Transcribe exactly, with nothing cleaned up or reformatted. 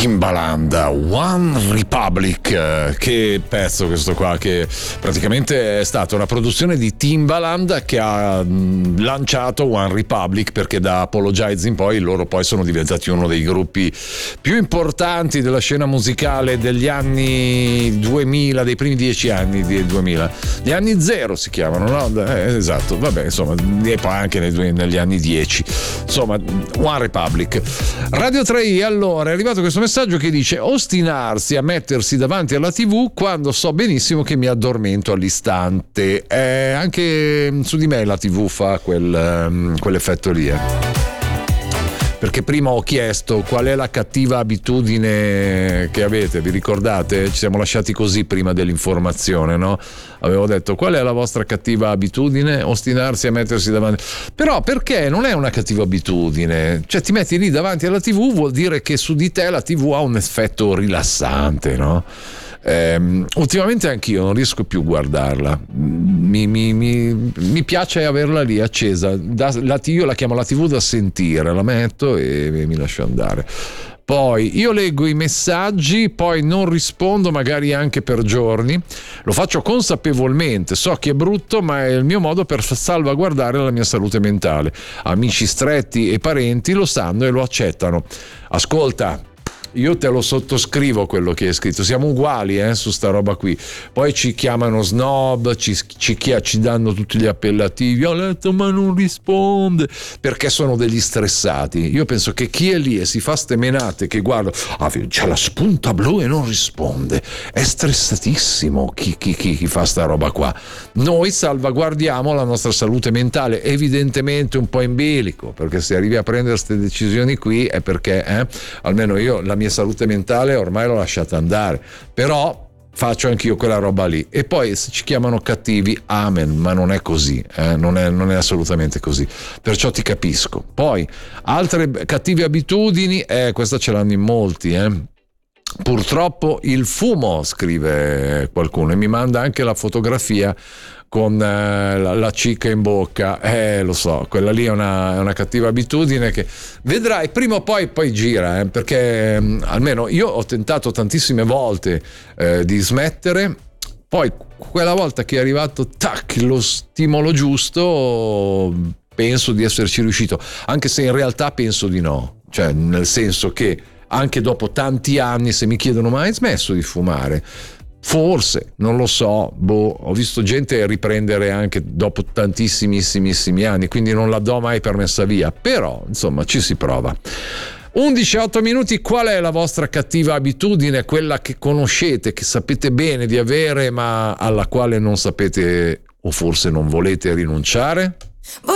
Timbaland, One Republic, che pezzo questo qua, che praticamente è stata una produzione di Timbaland che ha lanciato One Republic, perché da Apologize in poi loro poi sono diventati uno dei gruppi più importanti della scena musicale degli anni duemila, dei primi dieci anni di duemila, gli anni zero si chiamano, no? Eh, esatto, vabbè, insomma, e poi anche nei, negli anni dieci, insomma, One Republic. Radio tre i, allora è arrivato questo messaggio che dice: ostinarsi a mettersi davanti alla tivù quando so benissimo che mi addormento all'istante. Eh, anche su di me la tivù fa quel, um, quell'effetto lì, eh. Perché prima ho chiesto qual è la cattiva abitudine che avete, vi ricordate? Ci siamo lasciati così prima dell'informazione, no? Avevo detto: qual è la vostra cattiva abitudine? Ostinarsi a mettersi davanti. Però perché non è una cattiva abitudine? Cioè, ti metti lì davanti alla tivù, vuol dire che su di te la tivù ha un effetto rilassante, no? Eh, ultimamente anch'io non riesco più a guardarla, mi, mi, mi, mi piace averla lì accesa, da, la, io la chiamo la tivù da sentire, la metto e, e mi lascio andare. Poi io leggo i messaggi, poi non rispondo magari anche per giorni, lo faccio consapevolmente, so che è brutto, ma è il mio modo per salvaguardare la mia salute mentale. Amici stretti e parenti lo sanno e lo accettano. Ascolta, io te lo sottoscrivo quello che hai scritto, siamo uguali eh, su sta roba qui. Poi ci chiamano snob, ci, ci, ci danno tutti gli appellativi, ho letto ma non risponde, perché sono degli stressati. Io penso che chi è lì e si fa ste menate, che guarda, ah, c'ha la spunta blu e non risponde, è stressatissimo chi, chi, chi, chi fa sta roba qua. Noi salvaguardiamo la nostra salute mentale, evidentemente un po' in bilico, perché se arrivi a prendere queste decisioni qui è perché eh, almeno io la mia salute mentale ormai l'ho lasciata andare, però faccio anch'io quella roba lì. E poi se ci chiamano cattivi, amen, ma non è così, eh? non, è, non è assolutamente così, perciò ti capisco. Poi altre cattive abitudini, eh, questa ce l'hanno in molti, eh. Purtroppo il fumo, scrive qualcuno, e mi manda anche la fotografia con eh, la, la cicca in bocca. Eh, lo so, quella lì è una, è una cattiva abitudine che vedrai prima o poi poi gira, eh, perché mh, almeno io ho tentato tantissime volte eh, di smettere, poi quella volta che è arrivato tac lo stimolo giusto penso di esserci riuscito, anche se in realtà penso di no, cioè nel senso che anche dopo tanti anni, se mi chiedono ma hai smesso di fumare? Forse, non lo so, boh, ho visto gente riprendere anche dopo tantissimissimi anni, quindi non la do mai per messa via, però insomma ci si prova. undici e otto minuti, qual è la vostra cattiva abitudine, quella che conoscete, che sapete bene di avere ma alla quale non sapete o forse non volete rinunciare?